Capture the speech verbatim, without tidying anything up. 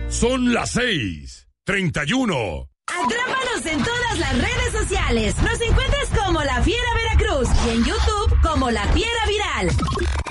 Son las seis, treinta y uno. Atrápanos en todas las redes sociales. Nos encuentras como La Fiera Veracruz y en YouTube como La Fiera Viral.